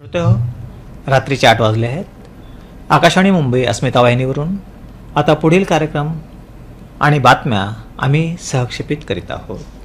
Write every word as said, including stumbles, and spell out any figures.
श्रोते हो, रात्रीचे आठ वाजले आहेत. आकाशवाणी मुंबई अस्मिता वाहिनीवरून आता पुढील कार्यक्रम आणि बातम्या आम्ही सहक्षेपित करीत आहोत.